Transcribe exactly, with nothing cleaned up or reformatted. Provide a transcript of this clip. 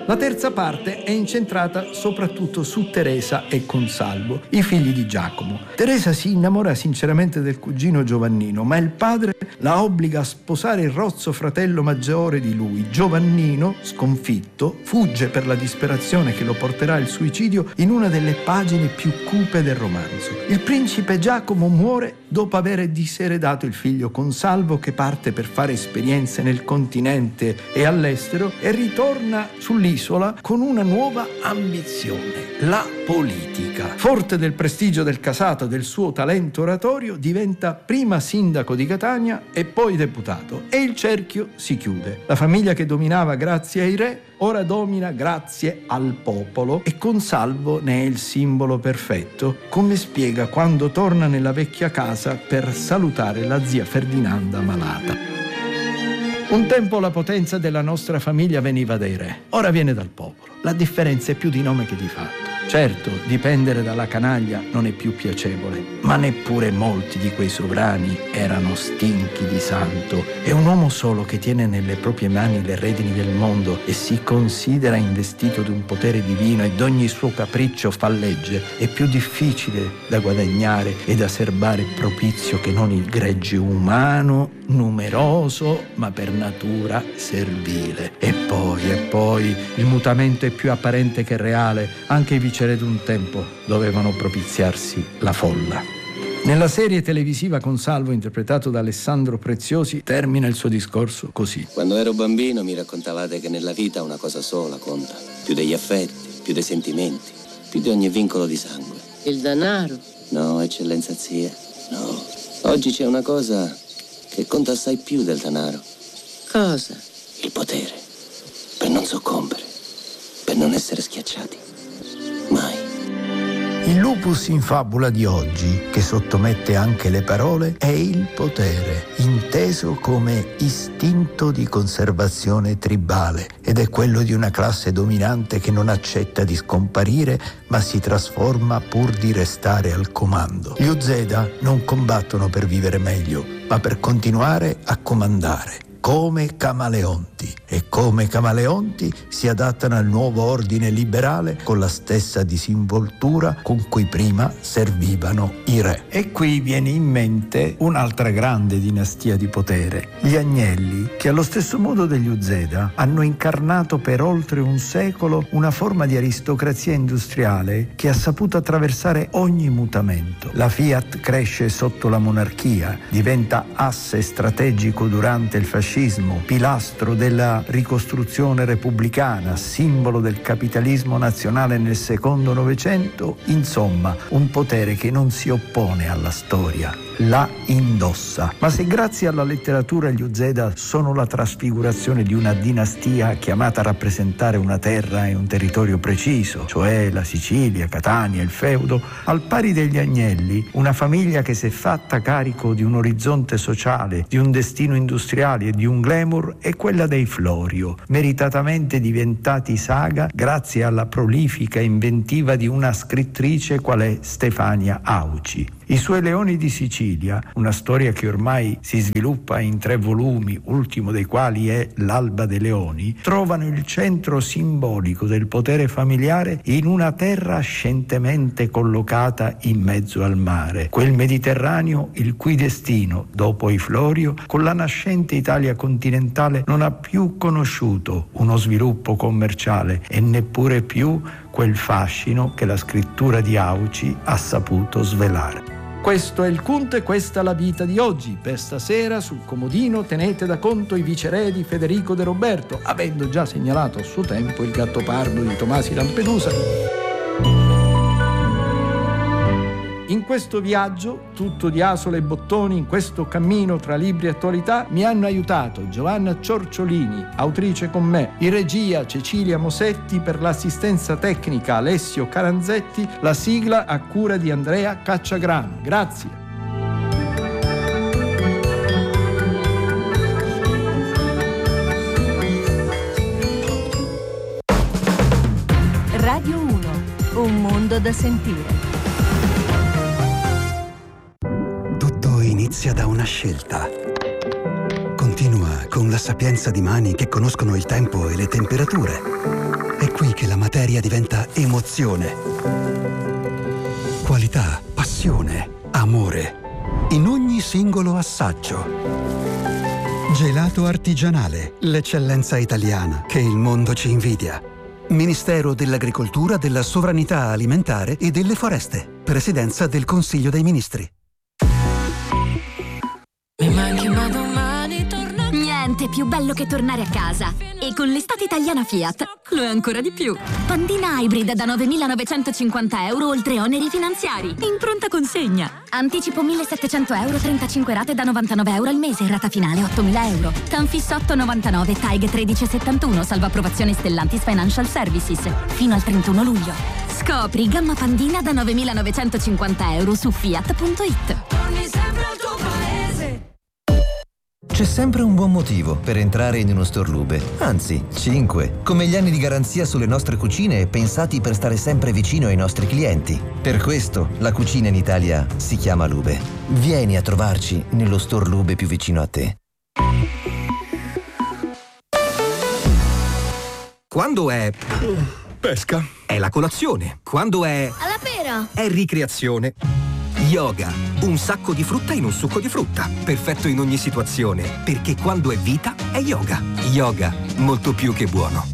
La terza parte è incentrata soprattutto su Teresa e Consalvo, i figli di Giacomo. Teresa si innamora sinceramente del cugino Giovannino, ma il padre la obbliga a sposare il rozzo fratello maggiore di lui. Giovannino, sconfitto, fugge per la disperazione che lo porterà al suicidio in una delle pagine più cupe del romanzo. Il principe Giacomo muore dopo aver diseredato il figlio Consalvo, che parte per fare esperienze nel continente e all'estero e ritorna sull'isola con una nuova ambizione, la politica. Forte del prestigio del casato e del suo talento oratorio, diventa prima sindaco di Catania e poi deputato, e il cerchio si chiude. La famiglia che dominava grazie ai re ora domina grazie al popolo, e Consalvo ne è il simbolo perfetto, come spiega quando torna nella vecchia casa per salutare la zia Ferdinanda malata. Un tempo la potenza della nostra famiglia veniva dai re, ora viene dal popolo. La differenza è più di nome che di fatto. Certo, dipendere dalla canaglia non è più piacevole, ma neppure molti di quei sovrani erano stinchi di santo. È un uomo solo che tiene nelle proprie mani le redini del mondo e si considera investito di un potere divino, ed ogni suo capriccio fa legge. È più difficile da guadagnare e da serbare propizio che non il gregge umano, numeroso ma per natura servile. E poi, e poi, il mutamento è più apparente che reale. Anche i viceré d'un tempo dovevano propiziarsi la folla. Nella serie televisiva Consalvo, interpretato da Alessandro Preziosi, termina il suo discorso così. Quando ero bambino mi raccontavate che nella vita una cosa sola conta, più degli affetti, più dei sentimenti, più di ogni vincolo di sangue. Il denaro? No, eccellenza zia, no. Oggi c'è una cosa che conta assai più del denaro. Cosa? Il potere, per non soccombere, per non essere schiacciati. Mai. Il lupus in fabula di oggi, che sottomette anche le parole, è il potere, inteso come istinto di conservazione tribale, ed è quello di una classe dominante che non accetta di scomparire, ma si trasforma pur di restare al comando. Gli Uzeda non combattono per vivere meglio, ma per continuare a comandare, come camaleonti. E come camaleonti si adattano al nuovo ordine liberale con la stessa disinvoltura con cui prima servivano i re. E qui viene in mente un'altra grande dinastia di potere, gli Agnelli, che allo stesso modo degli Uzeda hanno incarnato per oltre un secolo una forma di aristocrazia industriale che ha saputo attraversare ogni mutamento. La Fiat cresce sotto la monarchia, diventa asse strategico durante il fascismo, pilastro della ricostruzione repubblicana, simbolo del capitalismo nazionale nel secondo Novecento, insomma un potere che non si oppone alla storia, la indossa. Ma se grazie alla letteratura gli Uzeda sono la trasfigurazione di una dinastia chiamata a rappresentare una terra e un territorio preciso, cioè la Sicilia, Catania, il feudo, al pari degli Agnelli, una famiglia che si è fatta carico di un orizzonte sociale, di un destino industriale e di un glamour, è quella dei Florio, meritatamente diventati saga grazie alla prolifica inventiva di una scrittrice qual è Stefania Auci. I suoi Leoni di Sicilia, una storia che ormai si sviluppa in tre volumi, ultimo dei quali è L'Alba dei Leoni, trovano il centro simbolico del potere familiare in una terra scientemente collocata in mezzo al mare, quel Mediterraneo il cui destino, dopo i Florio, con la nascente Italia continentale non ha più conosciuto uno sviluppo commerciale e neppure più quel fascino che la scrittura di Auci ha saputo svelare. Questo è il Cunto e questa la vita di oggi. Per stasera sul comodino tenete da conto i viceré di Federico De Roberto, avendo già segnalato a suo tempo il Gattopardo di Tomasi Lampedusa. In questo viaggio, tutto di asole e bottoni, in questo cammino tra libri e attualità, mi hanno aiutato Giovanna Ciorciolini, autrice con me, in regia Cecilia Mosetti, per l'assistenza tecnica Alessio Caranzetti, la sigla a cura di Andrea Cacciagrano. Grazie. Radio uno, un mondo da sentire. Inizia da una scelta. Continua con la sapienza di mani che conoscono il tempo e le temperature. qui che la materia diventa emozione. Qualità, passione, amore. In ogni singolo assaggio. Gelato artigianale, l'eccellenza italiana che il mondo ci invidia. Ministero dell'Agricoltura, della Sovranità Alimentare e delle Foreste. Presidenza del Consiglio dei Ministri. Mi manchi ma domani torno. Niente più bello che tornare a casa. E con l'estate italiana Fiat lo è ancora di più. Pandina Hybrid da novemilanovecentocinquanta euro oltre oneri finanziari. In pronta consegna. Anticipo millesettecento euro, trentacinque rate da novantanove euro al mese. Rata finale ottomila euro. Tanfis otto novantanove, T A I G tredici settantuno. Salvo approvazione Stellantis Financial Services. Fino al trentuno luglio. Scopri gamma Pandina da novemilanovecentocinquanta euro su fiat punto it. Torni sempre al tuo paese. C'è sempre un buon motivo per entrare in uno store Lube. Anzi, cinque. Come gli anni di garanzia sulle nostre cucine pensati per stare sempre vicino ai nostri clienti. Per questo la cucina in Italia si chiama Lube. Vieni a trovarci nello store Lube più vicino a te. Quando è... pesca. È la colazione. Quando è... Alla pera. È ricreazione. Yoga. Un sacco di frutta in un succo di frutta. Perfetto in ogni situazione, perché quando è vita è yoga. Yoga, molto più che buono.